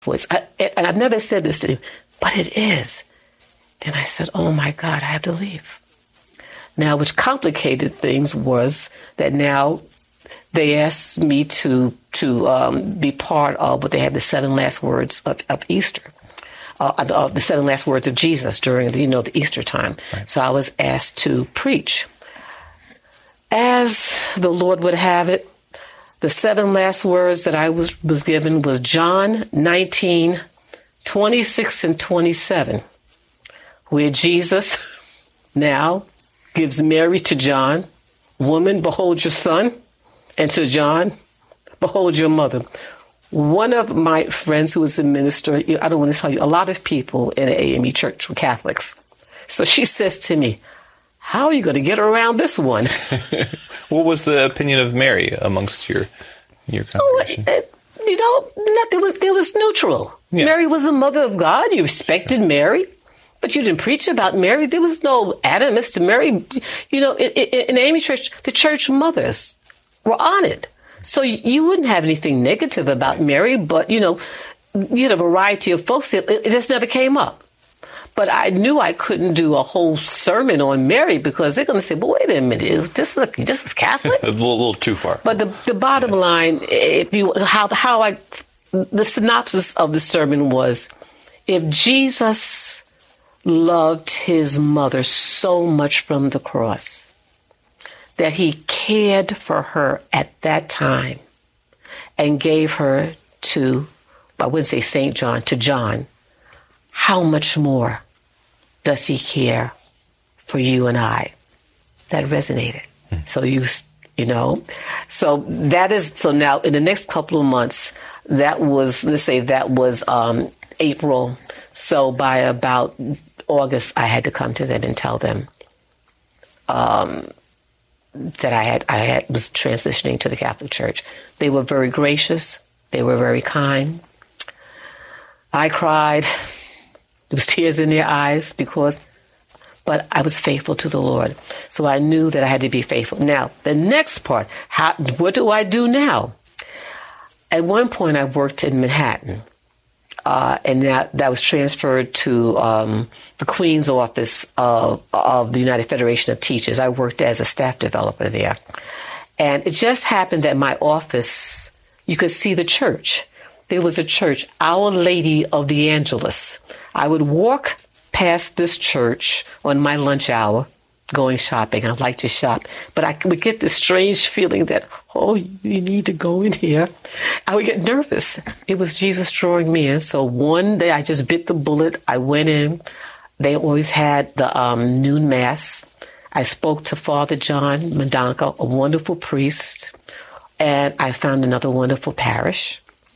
voice. And I've never said this to him, but it is. And I said, oh my God, I have to leave. Now, which complicated things was that now they asked me to be part of what they had, the 7 last words of Easter, the 7 last words of Jesus during the Easter time. Right. So I was asked to preach. As the Lord would have it, the 7 last words that I was given was John 19:26 and 27, where Jesus now gives Mary to John, woman, behold your son, and to John, behold your mother. One of my friends who was a minister, I don't want to tell you, a lot of people in the AME church were Catholics. So she says to me, how are you going to get around this one? What was the opinion of Mary amongst your congregation? It was neutral. Yeah. Mary was the mother of God. You respected Mary, but you didn't preach about Mary. There was no animus to Mary. In the AME church, the church mothers were on it. So you wouldn't have anything negative about Mary, but, you had a variety of folks. It just never came up. But I knew I couldn't do a whole sermon on Mary because they're going to say, well, wait a minute, this is Catholic? A little too far. But the bottom line, the synopsis of the sermon was, if Jesus loved his mother so much from the cross that he cared for her at that time and gave her to, I wouldn't say St. John, to John, how much more does he care for you and I? That resonated. So so now in the next couple of months, that was April. So by about August, I had to come to them and tell them that I was transitioning to the Catholic Church. They were very gracious. They were very kind. I cried. There was tears in their eyes but I was faithful to the Lord. So I knew that I had to be faithful. Now, the next part, what do I do now? At one point, I worked in Manhattan, and that was transferred to the Queen's office of the United Federation of Teachers. I worked as a staff developer there. And it just happened that my office, you could see the church. There was a church, Our Lady of the Angelus. I would walk past this church on my lunch hour going shopping. I like to shop, but I would get this strange feeling that, oh, you need to go in here. I would get nervous. It was Jesus drawing me in. So one day I just bit the bullet. I went in. They always had the noon mass. I spoke to Father John Madanka, a wonderful priest, and I found another wonderful parish.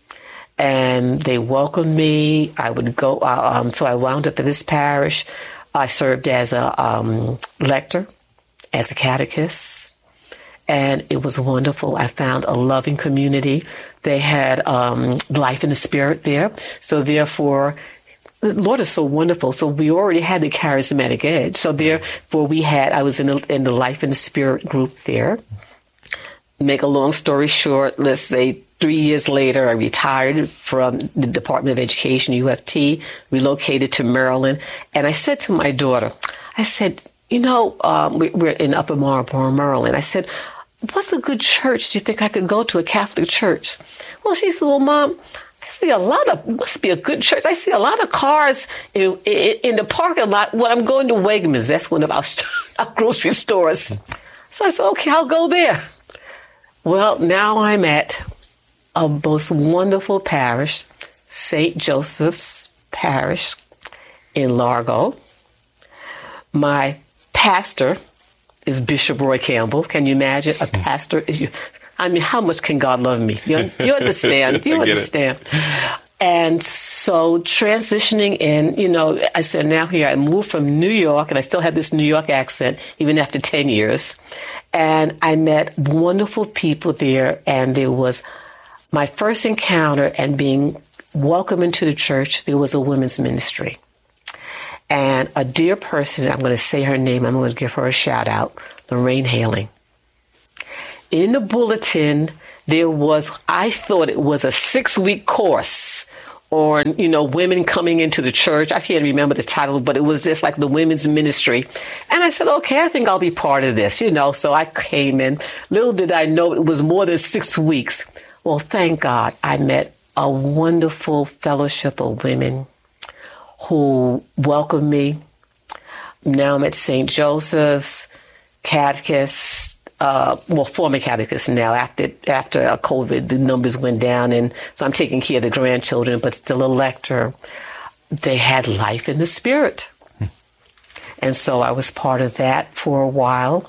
And they welcomed me. I would go, so I wound up at this parish. I served as a lector, as a catechist, and it was wonderful. I found a loving community. They had life in the spirit there. So therefore, the Lord is so wonderful. So we already had the charismatic edge. So therefore, I was in the life in the spirit group there. Make a long story short, let's say 3 years later, I retired from the Department of Education, UFT, relocated to Maryland. And I said to my daughter, I said, we're in Upper Marlboro, Maryland. I said, what's a good church do you think I could go to, a Catholic church? Well, she said, well, Mom, I see must be a good church. I see a lot of cars in the parking lot when I'm going to Wegmans. That's one of our grocery stores. So I said, okay, I'll go there. Well, now I'm at a most wonderful parish, St. Joseph's Parish in Largo. My pastor is Bishop Roy Campbell. Can you imagine? A pastor is you. I mean, how much can God love me? You understand? You understand? And so transitioning in, I said, now here I moved from New York, and I still have this New York accent, even after 10 years. And I met wonderful people there, and there was my first encounter and being welcomed into the church. There was a women's ministry. And a dear person, I'm going to say her name, I'm going to give her a shout out, Lorraine Haling. In the bulletin, I thought it was a 6-week course or, women coming into the church. I can't remember the title, but it was just like the women's ministry. And I said, okay, I think I'll be part of this, So I came in. Little did I know it was more than 6 weeks. Well, thank God I met a wonderful fellowship of women who welcomed me. Now I'm at St. Joseph's, catechist, former catechist now. After COVID, the numbers went down, and so I'm taking care of the grandchildren, but still a lector. They had life in the spirit. And so I was part of that for a while.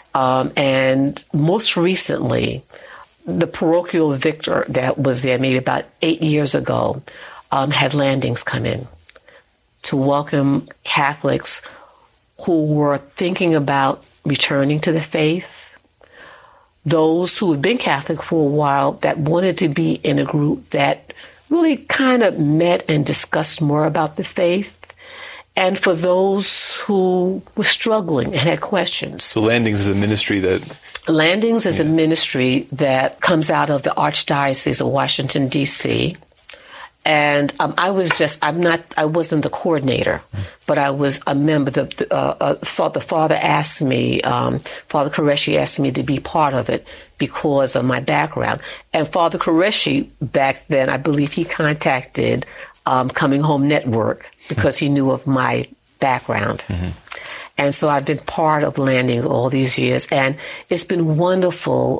And most recently, the parochial victor that was there maybe about 8 years ago had landings come in to welcome Catholics who were thinking about returning to the faith, those who had been Catholic for a while that wanted to be in a group that really kind of met and discussed more about the faith, and for those who were struggling and had questions. So Landings is a ministry that... Landings is a ministry that comes out of the Archdiocese of Washington, D.C., and I wasn't the coordinator, but I was a member. The father asked me, Father Qureshi asked me to be part of it because of my background. And Father Qureshi, back then, I believe he contacted Coming Home Network because he knew of my background. Mm-hmm. And so I've been part of Landing all these years. And it's been wonderful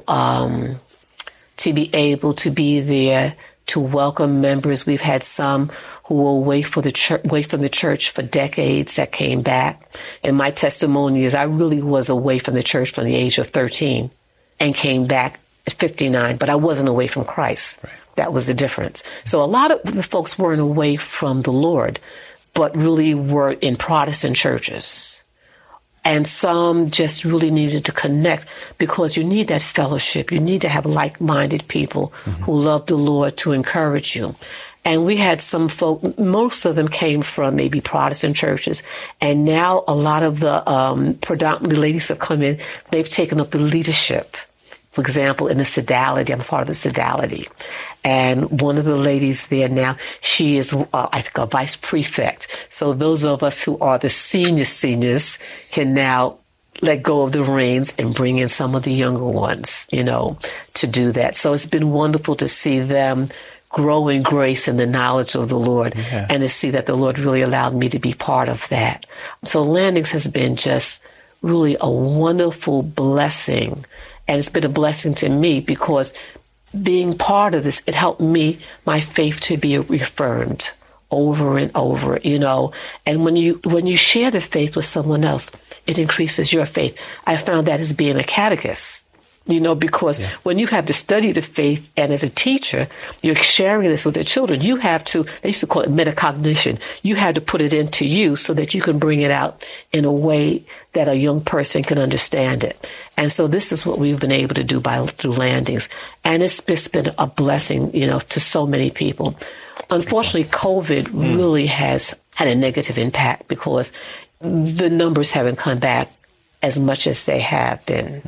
to be able to be there to welcome members. We've had some who were away from the church for decades that came back. And my testimony is I really was away from the church from the age of 13 and came back at 59, but I wasn't away from Christ. Right. That was the difference. So a lot of the folks weren't away from the Lord, but really were in Protestant churches. And some just really needed to connect because you need that fellowship. You need to have like-minded people who love the Lord to encourage you. And we had some folk, most of them came from maybe Protestant churches. And now a lot of the predominantly ladies have come in. They've taken up the leadership. For example, in the Sodality, I'm part of the Sodality. And one of the ladies there now, she is, I think, a vice prefect. So those of us who are the seniors can now let go of the reins and bring in some of the younger ones, to do that. So it's been wonderful to see them grow in grace and the knowledge of the Lord, and to see that the Lord really allowed me to be part of that. So Landings has been just really a wonderful blessing. And it's been a blessing to me because being part of this, it helped me, my faith to be reaffirmed over and over, And when you share the faith with someone else, it increases your faith. I found that as being a catechist, because when you have to study the faith and as a teacher, you're sharing this with the children, you have to, they used to call it metacognition. You have to put it into you so that you can bring it out in a way that a young person can understand it. And so this is what we've been able to do through Landings. And it's just been a blessing, to so many people. Unfortunately, COVID really has had a negative impact because the numbers haven't come back as much as they have been.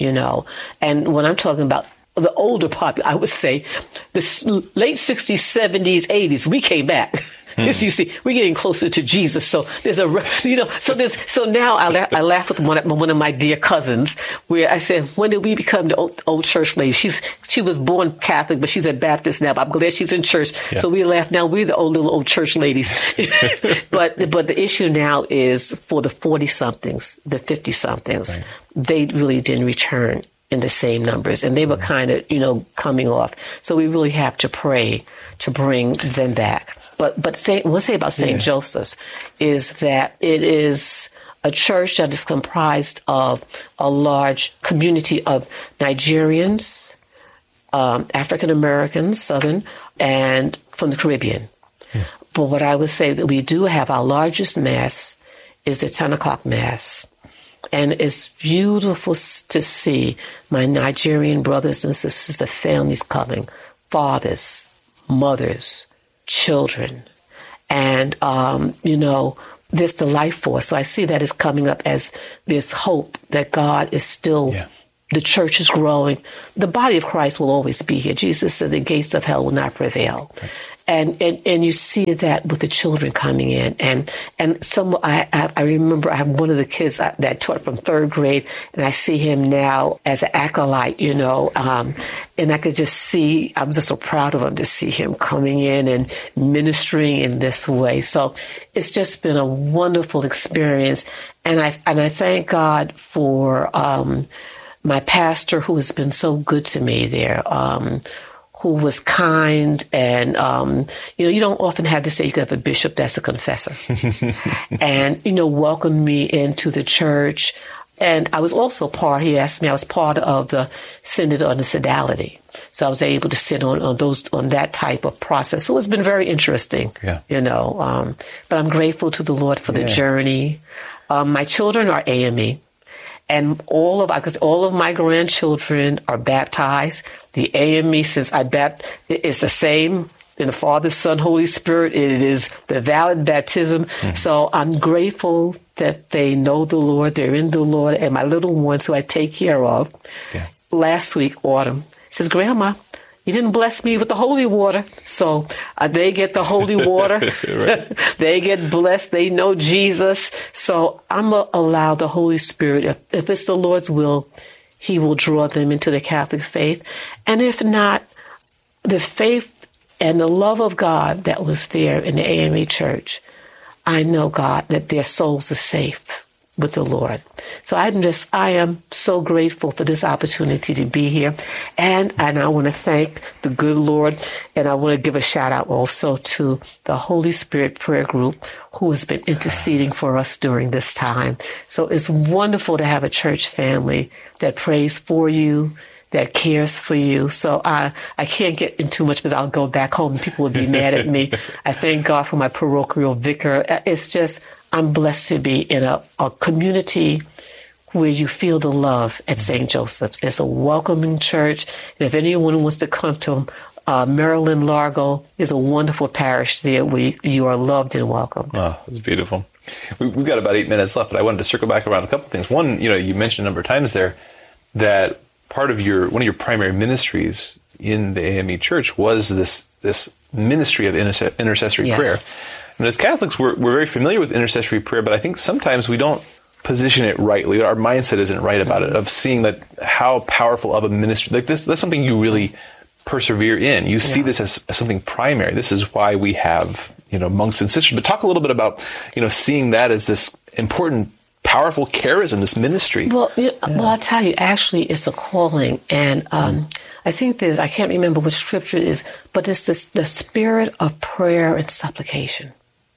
And when I'm talking about the older population, I would say the late 60s, 70s, 80s, we came back. As you see, we're getting closer to Jesus. So there's so now I laugh with one of my dear cousins where I said, when did we become the old church lady? She was born Catholic, but she's a Baptist now, but I'm glad she's in church. Yeah. So we laugh now. We're the old church ladies. but the issue now is for the 40-somethings, the 50-somethings, right. They really didn't return in the same numbers, and they were kind of, coming off. So we really have to pray to bring them back. But we'll say about St. Joseph's is that it is a church that is comprised of a large community of Nigerians, African Americans, Southern, and from the Caribbean. But what I would say that we do have, our largest Mass is the 10 o'clock Mass. And it's beautiful to see my Nigerian brothers and sisters, the families coming, fathers, mothers, children. And, there's the life force. So I see that as coming up as this hope that God is still, the church is growing. The body of Christ will always be here. Jesus said the gates of hell will not prevail. Okay. And you see that with the children coming in, and some I remember I have one of the kids that taught from third grade, and I see him now as an acolyte, and I could just see, I'm just so proud of him to see him coming in and ministering in this way. So it's just been a wonderful experience, and I thank God for my pastor who has been so good to me there. Who was kind, and you don't often have to say you could have a bishop that's a confessor, and welcomed me into the church. And I was also he asked me, I was part of the Synod on the Sodality, so I was able to sit on that type of process. So it's been very interesting, but I'm grateful to the Lord for the journey. My children are AME. And all of my grandchildren are baptized. The AME, since it's the same in the Father, Son, Holy Spirit. It is the valid baptism. Mm-hmm. So I'm grateful that they know the Lord, they're in the Lord, and my little ones who I take care of. Yeah. Last week, Autumn says, "Grandma, you didn't bless me with the holy water." So they get the holy water. They get blessed. They know Jesus. So I'm allow the Holy Spirit, if it's the Lord's will, he will draw them into the Catholic faith. And if not, the faith and the love of God that was there in the AME church, I know, God, that their souls are safe with the Lord. So I am so grateful for this opportunity to be here. And I want to thank the good Lord. And I want to give a shout out also to the Holy Spirit Prayer Group, who has been interceding for us during this time. So it's wonderful to have a church family that prays for you, that cares for you. So I can't get into much because I'll go back home and people will be mad at me. I thank God for my parochial vicar. It's just, I'm blessed to be in a community where you feel the love at St. Joseph's. It's a welcoming church. And if anyone wants to come to Maryland, Largo, is a wonderful parish there where you are loved and welcomed. Oh, that's beautiful. We've got about 8 minutes left, but I wanted to circle back around a couple of things. One, you mentioned a number of times there that one of your primary ministries in the AME Church was this ministry of intercessory prayer. And as Catholics, we're very familiar with intercessory prayer, but I think sometimes we don't position it rightly. Our mindset isn't right about it, of seeing that how powerful of a ministry, like this, that's something you really persevere in. You see this as something primary. This is why we have, monks and sisters. But talk a little bit about, seeing that as this important, powerful charism, this ministry. Well, I'll tell you, actually, it's a calling. And I think I can't remember which scripture it is, but it's the spirit of prayer and supplication.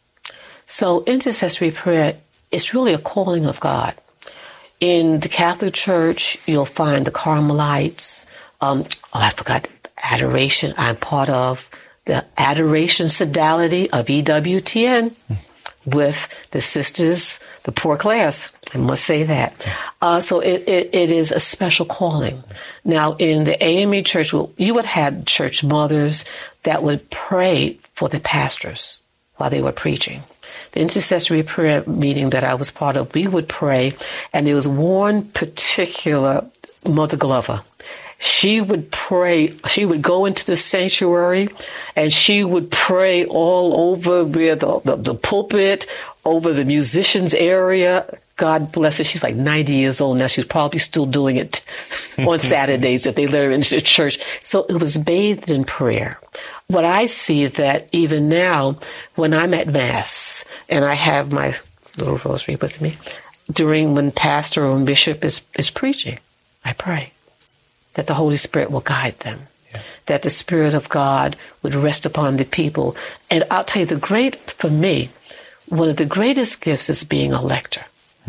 So intercessory prayer is really a calling of God. In the Catholic Church, you'll find the Carmelites. I forgot Adoration. I'm part of the Adoration Sodality of EWTN with the sisters, the Poor Clares. I must say that. So it is a special calling. Now, in the AME Church, you would have church mothers that would pray for the pastors while they were preaching. The intercessory prayer meeting that I was part of, we would pray, and there was one particular Mother Glover. She would pray. She would go into the sanctuary, and she would pray all over where the pulpit, over the musicians area. God bless her. She's like 90 years old now. She's probably still doing it on Saturdays if they let her into the church. So it was bathed in prayer. What I see that even now, when I'm at Mass and I have my little rosary with me, when pastor or bishop is preaching, I pray that the Holy Spirit will guide them, that the Spirit of God would rest upon the people. And I'll tell you, for me, one of the greatest gifts is being a lector.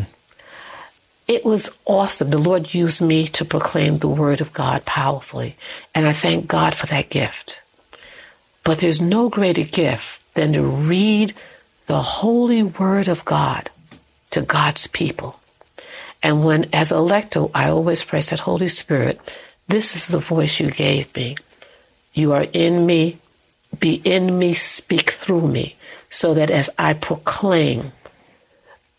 It was awesome. The Lord used me to proclaim the Word of God powerfully, and I thank God for that gift. But there's no greater gift than to read the holy Word of God to God's people. And as a lector, I always pray, said, Holy Spirit, this is the voice you gave me. You are in me. Be in me. Speak through me, so that as I proclaim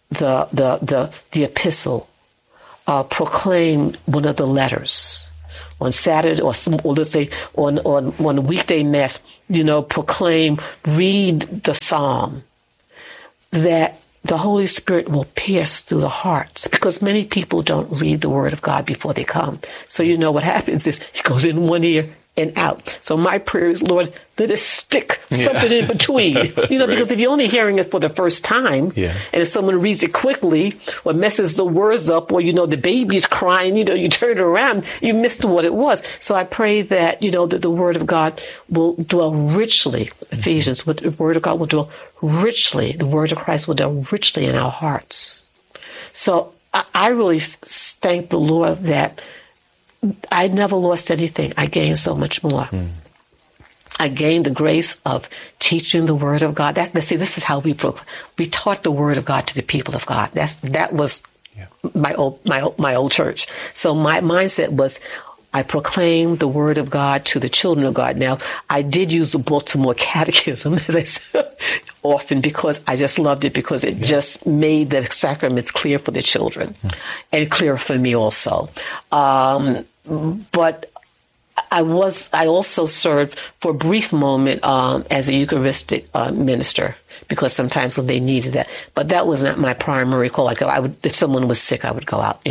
the epistle, proclaim one of the letters, on Saturday, or let's say on weekday mass, proclaim, read the psalm, that the Holy Spirit will pierce through the hearts, because many people don't read the Word of God before they come. So what happens is it goes in one ear and out. So my prayer is, Lord, let it stick something in between, right. Because if you're only hearing it for the first time, and if someone reads it quickly or messes the words up, or, the baby's crying, you turn it around, you missed what it was. So I pray that, that the Word of God will dwell richly, Ephesians, the Word of God will dwell richly, the Word of Christ will dwell richly in our hearts. So I really thank the Lord that I never lost anything. I gained so much more. I gained the grace of teaching the Word of God. This is how we taught the Word of God to the people of God. That was my old church. So my mindset was, I proclaimed the Word of God to the children of God. Now, I did use the Baltimore Catechism, as I said, often, because I just loved it, because it just made the sacraments clear for the children and clear for me also. But I also served for a brief moment as a Eucharistic minister, because sometimes when they needed that. But that was not my primary call. Like, if someone was sick, I would go out,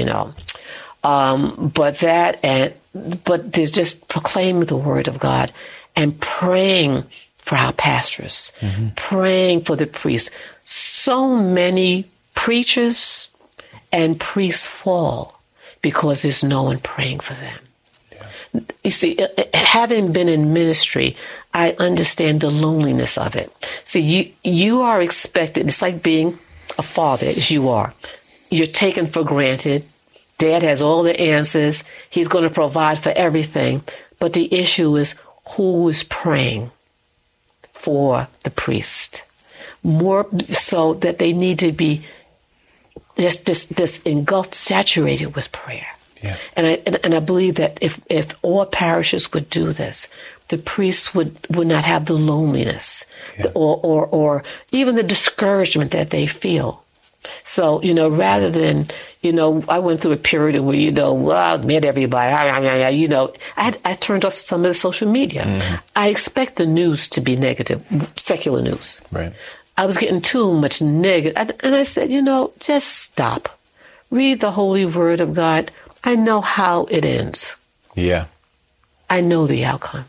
But there's just proclaiming the Word of God and praying for our pastors, praying for the priests. So many preachers and priests fall because there's no one praying for them. Yeah. You see, having been in ministry, I understand the loneliness of it. See, you are expected, it's like being a father, as you are. You're taken for granted. Dad has all the answers. He's going to provide for everything. But the issue is, who is praying for the priest? More so that they need to be just engulfed, saturated with prayer. Yeah. And I believe that if all parishes would do this, the priests would not have the loneliness or even the discouragement that they feel. So, rather than, I went through a period where, I met everybody, I turned off some of the social media. I expect the news to be negative, secular news. Right. I was getting too much negative. And I said, just stop. Read the Holy Word of God. I know how it ends. Yeah. I know the outcome.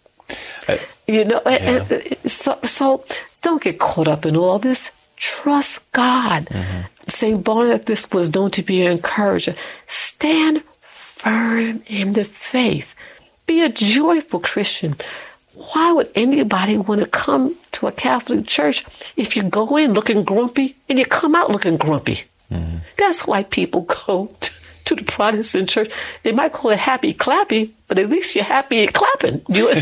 So don't get caught up in all this. Trust God. St. Barnabas was known to be an encourager. Stand firm in the faith. Be a joyful Christian. Why would anybody want to come to a Catholic church if you go in looking grumpy and you come out looking grumpy? That's why people go to the Protestant church. They might call it happy clappy, but at least you're happy and clapping.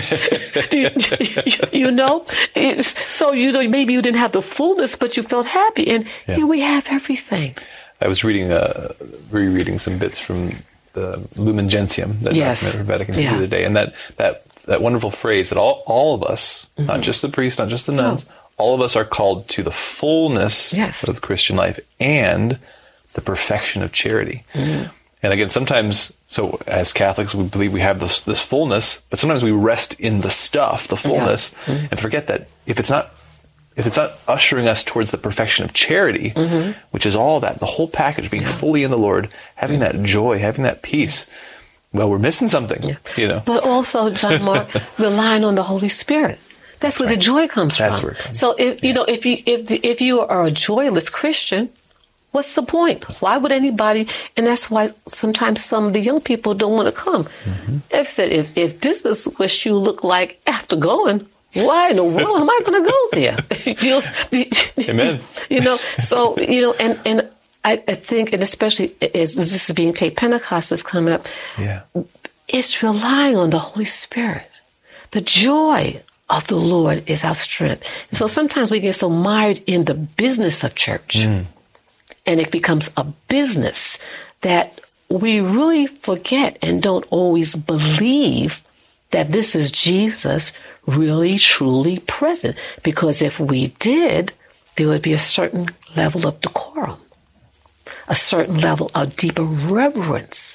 So, maybe you didn't have the fullness, but you felt happy. And here we have everything. I was rereading some bits from the Lumen Gentium, that document from Vatican II the other day. And that wonderful phrase that all of us, not just the priests, not just the nuns, all of us are called to the fullness of the Christian life and the perfection of charity. And again, sometimes, so as Catholics, we believe we have this fullness, but sometimes we rest in the stuff, the fullness, and forget that if it's not ushering us towards the perfection of charity, which is all that, the whole package, being fully in the Lord, having that joy, having that peace, well, we're missing something, But also, John Mark, relying on the Holy Spirit. That's where the joy comes from. Where it comes. So if you are a joyless Christian, what's the point? Why would anybody? And that's why sometimes some of the young people don't want to come. They've said, if this is what you look like after going, why in the world am I going to go there? Amen. So, and I think, and especially as this is being taped, Pentecost is coming up. Yeah. It's relying on the Holy Spirit. The joy of the Lord is our strength. And so sometimes we get so mired in the business of church. And it becomes a business that we really forget and don't always believe that this is Jesus really, truly present. Because if we did, there would be a certain level of decorum, a certain level of deeper reverence.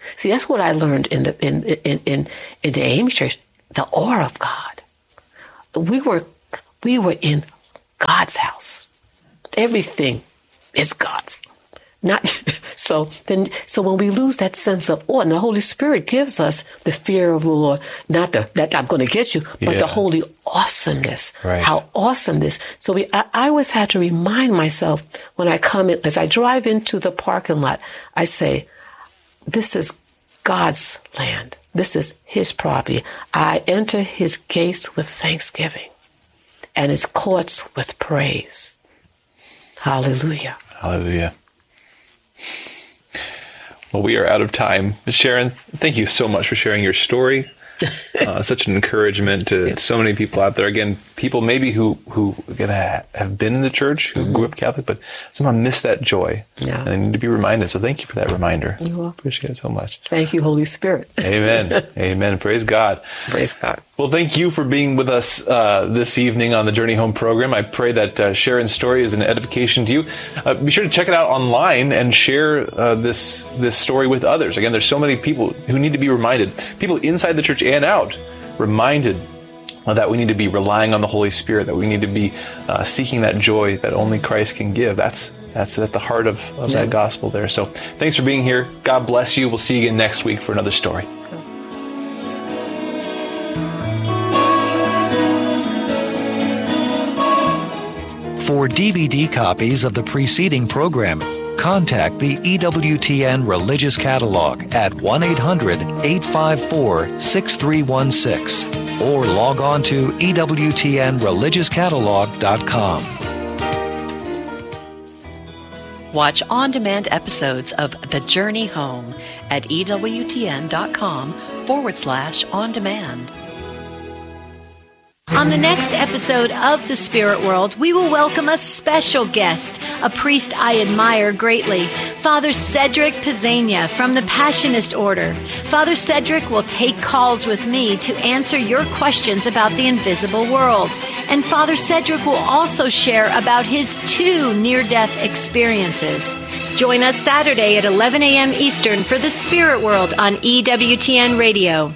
See, that's what I learned in the AME church, the awe of God. We were in God's house. Everything is God's. So when we lose that sense of awe, and the Holy Spirit gives us the fear of the Lord, not that I'm going to get you, but the holy awesomeness. Right. How awesome this. So I always had to remind myself when I come in, as I drive into the parking lot, I say, this is God's land. This is his property. I enter his gates with thanksgiving and his courts with praise. Hallelujah. Hallelujah. Well, we are out of time. Ms. Sharon, thank you so much for sharing your story. Such an encouragement to so many people out there. Again, people maybe who have been in the church, who grew up Catholic, but somehow missed that joy. Yeah. And they need to be reminded. So thank you for that reminder. You're welcome. Appreciate it so much. Thank you, Holy Spirit. Amen. Amen. Praise God. Praise God. Well, thank you for being with us this evening on the Journey Home program. I pray that Sharon's story is an edification to you. Be sure to check it out online and share this story with others. Again, there's so many people who need to be reminded, people inside the church and out, reminded that we need to be relying on the Holy Spirit, that we need to be seeking that joy that only Christ can give. That's at the heart of that gospel there. So thanks for being here. God bless you. We'll see you again next week for another story. For DVD copies of the preceding program, contact the EWTN Religious Catalog at 1-800-854-6316 or log on to EWTNReligiousCatalog.com. Watch on-demand episodes of The Journey Home at EWTN.com/on-demand. On the next episode of The Spirit World, we will welcome a special guest, a priest I admire greatly, Father Cedric Pizzania from the Passionist Order. Father Cedric will take calls with me to answer your questions about the invisible world. And Father Cedric will also share about his 2 near-death experiences. Join us Saturday at 11 a.m. Eastern for The Spirit World on EWTN Radio.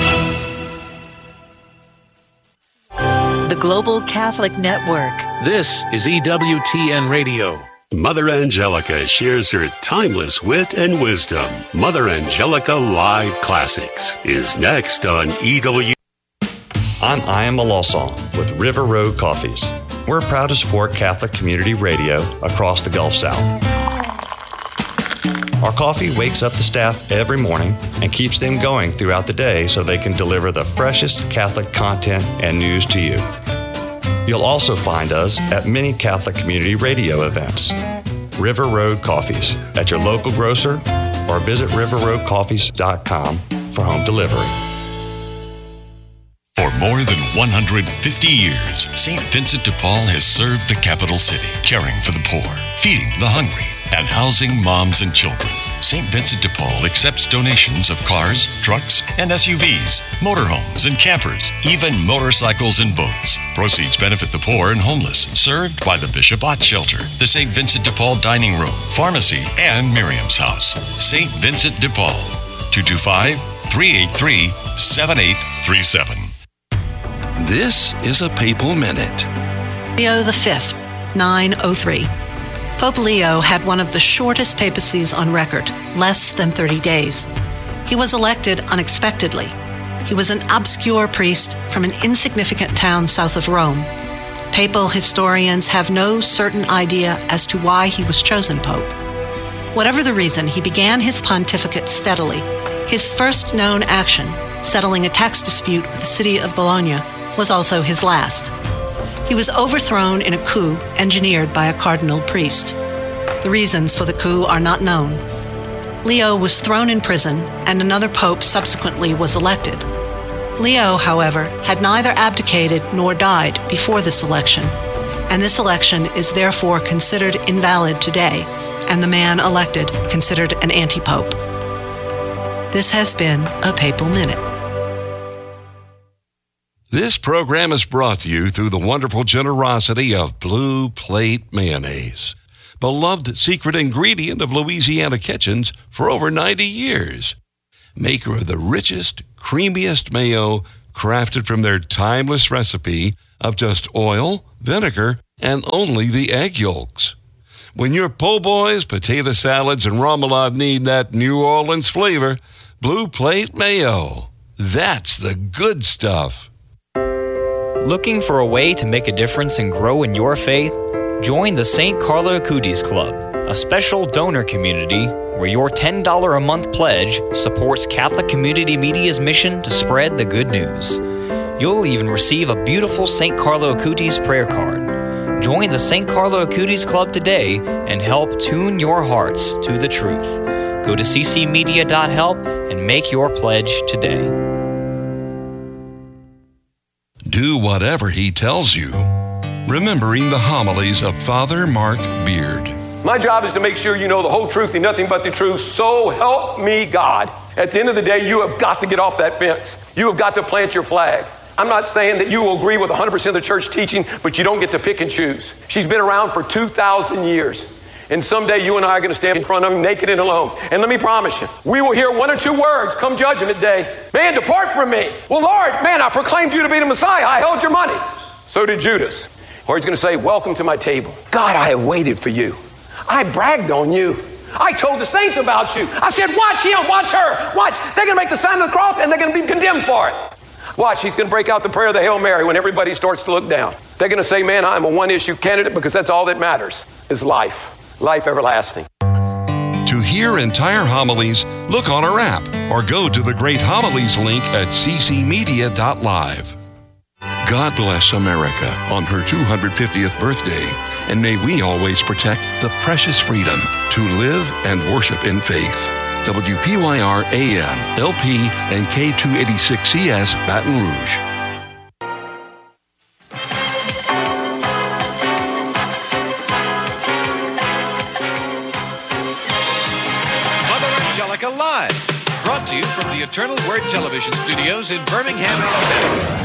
The Global Catholic Network. This is EWTN Radio. Mother Angelica shares her timeless wit and wisdom. Mother Angelica Live Classics is next on EW. I'm Ian Malosson with River Road Coffees. We're proud to support Catholic community radio across the Gulf South. Our coffee wakes up the staff every morning and keeps them going throughout the day so they can deliver the freshest Catholic content and news to you. You'll also find us at many Catholic community radio events. River Road Coffees at your local grocer or visit riverroadcoffees.com for home delivery. For more than 150 years, St. Vincent de Paul has served the capital city, caring for the poor, feeding the hungry, and housing moms and children. St. Vincent de Paul accepts donations of cars, trucks, and SUVs, motorhomes and campers, even motorcycles and boats. Proceeds benefit the poor and homeless, served by the Bishop Ott Shelter, the St. Vincent de Paul Dining Room, Pharmacy, and Miriam's House. St. Vincent de Paul, 225-383-7837. This is a Papal Minute. Leo V, 903. Pope Leo had one of the shortest papacies on record, less than 30 days. He was elected unexpectedly. He was an obscure priest from an insignificant town south of Rome. Papal historians have no certain idea as to why he was chosen pope. Whatever the reason, he began his pontificate steadily. His first known action, settling a tax dispute with the city of Bologna, was also his last. He was overthrown in a coup engineered by a cardinal priest. The reasons for the coup are not known. Leo was thrown in prison, and another pope subsequently was elected. Leo, however, had neither abdicated nor died before this election, and this election is therefore considered invalid today, and the man elected considered an anti-pope. This has been a Papal Minute. This program is brought to you through the wonderful generosity of Blue Plate Mayonnaise, beloved secret ingredient of Louisiana kitchens for over 90 years. maker of the richest, creamiest mayo crafted from their timeless recipe of just oil, vinegar, and only the egg yolks. When your po' boys, potato salads, and remoulade need that New Orleans flavor, Blue Plate Mayo. That's the good stuff. Looking for a way to make a difference and grow in your faith? Join the St. Carlo Acutis Club, a special donor community where your $10 a month pledge supports Catholic Community Media's mission to spread the good news. You'll even receive a beautiful St. Carlo Acutis prayer card. Join the St. Carlo Acutis Club today and help tune your hearts to the truth. Go to ccmedia.help and make your pledge today. Do whatever he tells you. Remembering the homilies of Father Mark Beard. My job is to make sure you know the whole truth and nothing but the truth. So help me God. At the end of the day, you have got to get off that fence. You have got to plant your flag. I'm not saying that you will agree with 100% of the church teaching, but you don't get to pick and choose. She's been around for 2,000 years. And someday you and I are going to stand in front of him naked and alone. And let me promise you, we will hear one or two words come judgment day. Man, depart from me. Well, Lord, man, I proclaimed you to be the Messiah. I held your money. So did Judas. Or he's going to say, welcome to my table. God, I have waited for you. I bragged on you. I told the saints about you. I said, watch him, watch her. Watch. They're going to make the sign of the cross and they're going to be condemned for it. Watch, he's going to break out the prayer of the Hail Mary when everybody starts to look down. They're going to say, man, I'm a one-issue candidate because that's all that matters is life. Life everlasting. To hear entire homilies, look on our app or go to the Great Homilies link at ccmedia.live. God bless America on her 250th birthday, and may we always protect the precious freedom to live and worship in faith. WPYR AM, LP, and K286CS Baton Rouge. Live, brought to you from the Eternal Word Television Studios in Birmingham, Alabama.